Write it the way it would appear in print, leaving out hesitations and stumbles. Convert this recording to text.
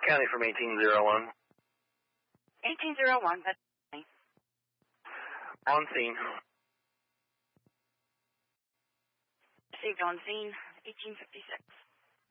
County from 1801. 1801, that's me. On scene. Received on scene, 1856.